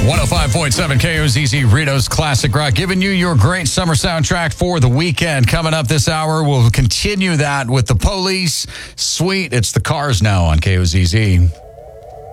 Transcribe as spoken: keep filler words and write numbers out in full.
one oh five point seven K O Z Z Rito's Classic Rock, giving you your great summer soundtrack for the weekend. Coming up this hour, we'll continue that with The Police. Sweet, it's The Cars now on K O Z Z.